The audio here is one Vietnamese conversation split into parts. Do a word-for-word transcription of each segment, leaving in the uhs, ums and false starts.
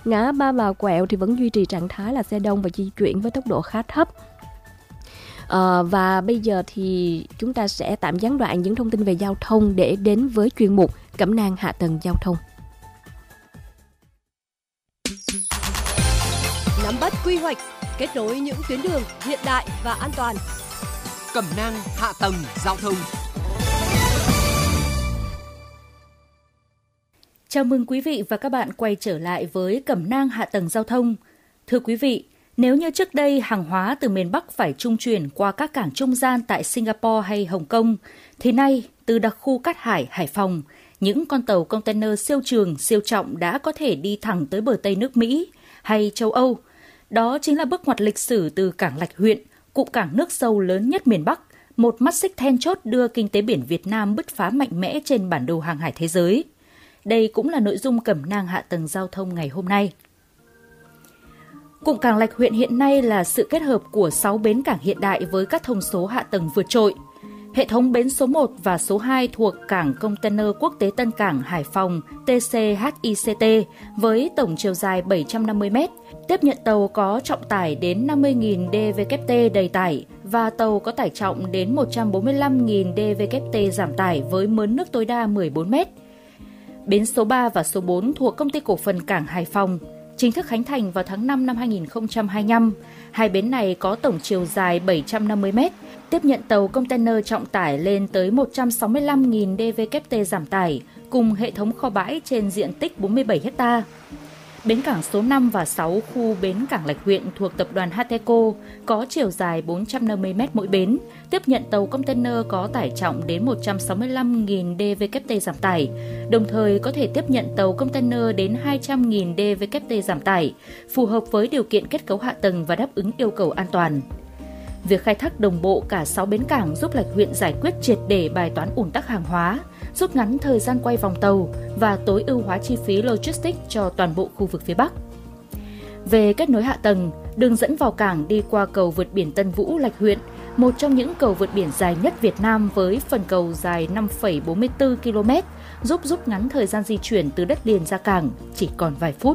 Ngã ba Bà Quẹo thì vẫn duy trì trạng thái là xe đông và di chuyển với tốc độ khá thấp. À, và bây giờ thì chúng ta sẽ tạm gián đoạn những thông tin về giao thông để đến với chuyên mục Cẩm nang hạ tầng giao thông. Nắm bắt quy hoạch, kết nối những tuyến đường hiện đại và an toàn. Cẩm nang hạ tầng giao thông. Chào mừng quý vị và các bạn quay trở lại với Cẩm nang hạ tầng giao thông. Thưa quý vị, nếu như trước đây hàng hóa từ miền Bắc phải trung chuyển qua các cảng trung gian tại Singapore hay Hồng Kông, thì nay từ đặc khu Cát Hải, Hải Phòng, những con tàu container siêu trường, siêu trọng đã có thể đi thẳng tới bờ Tây nước Mỹ hay châu Âu. Đó chính là bước ngoặt lịch sử từ cảng Lạch Huyện, cụm cảng nước sâu lớn nhất miền Bắc, một mắt xích then chốt đưa kinh tế biển Việt Nam bứt phá mạnh mẽ trên bản đồ hàng hải thế giới. Đây cũng là nội dung Cẩm nang hạ tầng giao thông ngày hôm nay. Cụm cảng Lạch Huyện hiện nay là sự kết hợp của sáu bến cảng hiện đại với các thông số hạ tầng vượt trội. Hệ thống bến số một và số hai thuộc cảng container quốc tế Tân Cảng Hải Phòng T C H I C T với tổng chiều dài bảy trăm năm mươi mét, tiếp nhận tàu có trọng tải đến năm mươi nghìn đê vê kép tê đầy tải và tàu có tải trọng đến một trăm bốn mươi lăm nghìn đê vê kép tê giảm tải với mớn nước tối đa mười bốn mét. Bến số ba và số bốn thuộc Công ty Cổ phần Cảng Hải Phòng, chính thức khánh thành vào tháng năm năm hai nghìn không trăm hai mươi lăm. Hai bến này có tổng chiều dài bảy trăm năm mươi mét, tiếp nhận tàu container trọng tải lên tới một trăm sáu mươi lăm nghìn đê vê kép tê giảm tải, cùng hệ thống kho bãi trên diện tích bốn mươi bảy héc ta. Bến cảng số năm và sáu khu bến cảng Lạch Huyện thuộc tập đoàn Hateco có chiều dài bốn trăm năm mươi mét mỗi bến, tiếp nhận tàu container có tải trọng đến một trăm sáu mươi lăm nghìn đê vê kép tê giảm tải, đồng thời có thể tiếp nhận tàu container đến hai trăm nghìn đê vê kép tê giảm tải, phù hợp với điều kiện kết cấu hạ tầng và đáp ứng yêu cầu an toàn. Việc khai thác đồng bộ cả sáu bến cảng giúp Lạch Huyện giải quyết triệt để bài toán ùn tắc hàng hóa, rút ngắn thời gian quay vòng tàu và tối ưu hóa chi phí logistics cho toàn bộ khu vực phía Bắc. Về kết nối hạ tầng, đường dẫn vào cảng đi qua cầu vượt biển Tân Vũ Lạch Huyện, một trong những cầu vượt biển dài nhất Việt Nam với phần cầu dài năm phẩy bốn mươi tư ki lô mét, giúp rút ngắn thời gian di chuyển từ đất liền ra cảng chỉ còn vài phút.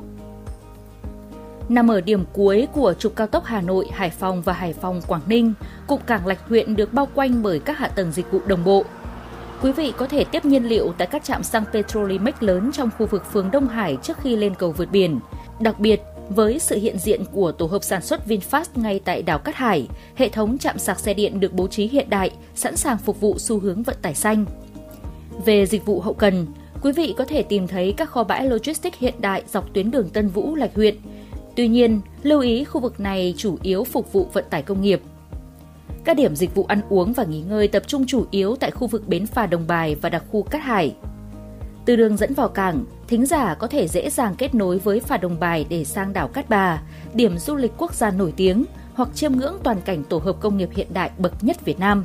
Nằm ở điểm cuối của trục cao tốc Hà Nội, Hải Phòng và Hải Phòng Quảng Ninh, cụm cảng Lạch Huyện được bao quanh bởi các hạ tầng dịch vụ đồng bộ. Quý vị có thể tiếp nhiên liệu tại các trạm xăng Petrolimex lớn trong khu vực phường Đông Hải trước khi lên cầu vượt biển. Đặc biệt, với sự hiện diện của tổ hợp sản xuất VinFast ngay tại đảo Cát Hải, hệ thống trạm sạc xe điện được bố trí hiện đại, sẵn sàng phục vụ xu hướng vận tải xanh. Về dịch vụ hậu cần, quý vị có thể tìm thấy các kho bãi logistics hiện đại dọc tuyến đường Tân Vũ Lạch Huyện. Tuy nhiên, lưu ý khu vực này chủ yếu phục vụ vận tải công nghiệp. Các điểm dịch vụ ăn uống và nghỉ ngơi tập trung chủ yếu tại khu vực bến phà Đồng Bài và đặc khu Cát Hải. Từ đường dẫn vào cảng, thính giả có thể dễ dàng kết nối với phà Đồng Bài để sang đảo Cát Bà, điểm du lịch quốc gia nổi tiếng, hoặc chiêm ngưỡng toàn cảnh tổ hợp công nghiệp hiện đại bậc nhất Việt Nam.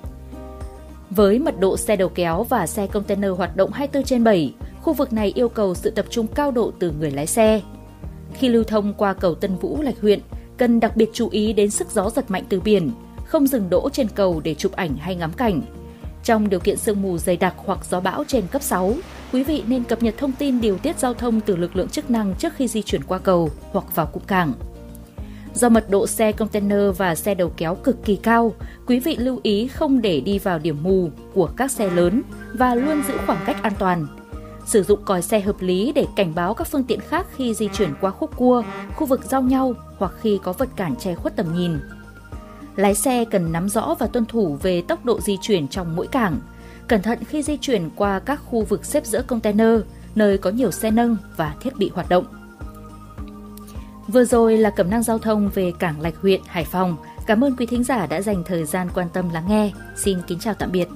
Với mật độ xe đầu kéo và xe container hoạt động hai mươi tư trên bảy, khu vực này yêu cầu sự tập trung cao độ từ người lái xe. Khi lưu thông qua cầu Tân Vũ Lạch Huyện, cần đặc biệt chú ý đến sức gió giật mạnh từ biển, không dừng đỗ trên cầu để chụp ảnh hay ngắm cảnh. Trong điều kiện sương mù dày đặc hoặc gió bão trên cấp sáu, quý vị nên cập nhật thông tin điều tiết giao thông từ lực lượng chức năng trước khi di chuyển qua cầu hoặc vào cụm cảng. Do mật độ xe container và xe đầu kéo cực kỳ cao, quý vị lưu ý không để đi vào điểm mù của các xe lớn và luôn giữ khoảng cách an toàn. Sử dụng còi xe hợp lý để cảnh báo các phương tiện khác khi di chuyển qua khúc cua, khu vực giao nhau hoặc khi có vật cản che khuất tầm nhìn. Lái xe cần nắm rõ và tuân thủ về tốc độ di chuyển trong mỗi cảng. Cẩn thận khi di chuyển qua các khu vực xếp dỡ container, nơi có nhiều xe nâng và thiết bị hoạt động. Vừa rồi là cẩm nang giao thông về cảng Lạch Huyện, Hải Phòng. Cảm ơn quý thính giả đã dành thời gian quan tâm lắng nghe. Xin kính chào tạm biệt.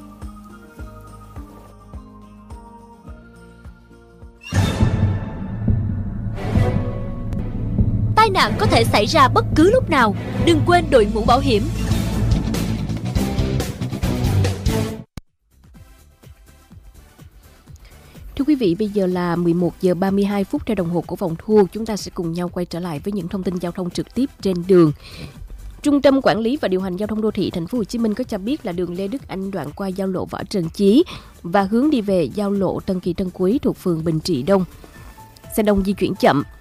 Tai nạn có thể xảy ra bất cứ lúc nào, đừng quên đội mũ bảo hiểm. Thưa quý vị, bây giờ là mười một giờ ba mươi hai phút theo đồng hồ của vòng thu. Chúng ta sẽ cùng nhau quay trở lại với những thông tin giao thông trực tiếp trên đường. Trung tâm Quản lý và Điều hành Giao thông Đô thị Thành phố Hồ Chí Minh có cho biết là đường Lê Đức Anh đoạn qua giao lộ Võ Trần Chí và hướng đi về giao lộ Tân Kỳ Tân Quý thuộc phường Bình Trị Đông, xe đông di chuyển chậm.